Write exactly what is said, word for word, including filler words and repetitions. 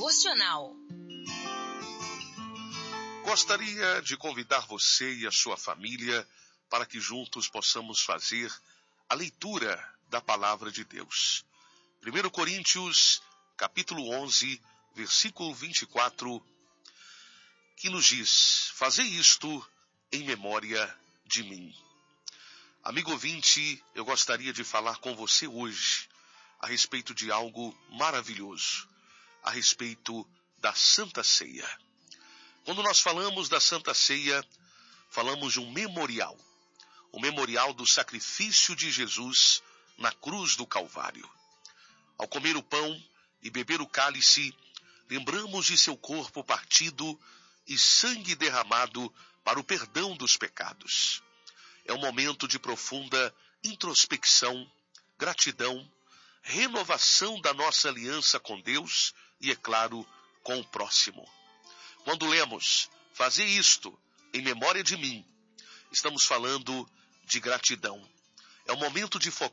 devocional. Gostaria de convidar você e a sua família para que juntos possamos fazer a leitura da palavra de Deus. primeira Coríntios, capítulo onze, versículo vinte e quatro, que nos diz: fazei isto em memória de mim. Amigo ouvinte, eu gostaria de falar com você hoje a respeito de algo maravilhoso, a respeito da Santa Ceia. Quando nós falamos da Santa Ceia, falamos de um memorial, o memorial do sacrifício de Jesus na cruz do Calvário. Ao comer o pão e beber o cálice, lembramos de seu corpo partido e sangue derramado para o perdão dos pecados. É um momento de profunda introspecção, gratidão, renovação da nossa aliança com Deus e, é claro, com o próximo. Quando lemos, fazer isto em memória de mim, estamos falando de gratidão. É o momento de focar